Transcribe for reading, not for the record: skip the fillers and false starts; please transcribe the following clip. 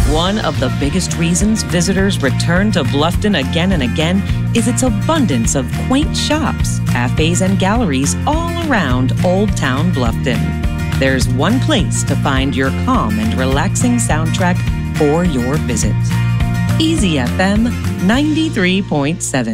One of the biggest reasons visitors return to Bluffton again and again is its abundance of quaint shops, cafes, and galleries all around Old Town Bluffton. There's one place to find your calm and relaxing soundtrack for your visit. Easy FM 93.7.